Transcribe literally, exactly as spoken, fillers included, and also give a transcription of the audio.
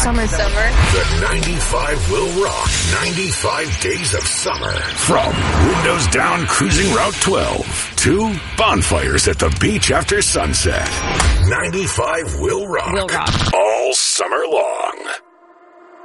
Summer. Summer. The ninety-five will rock. ninety-five days of summer. From windows down cruising Route twelve to bonfires at the beach after sunset. ninety-five will rock. Will rock. All summer long.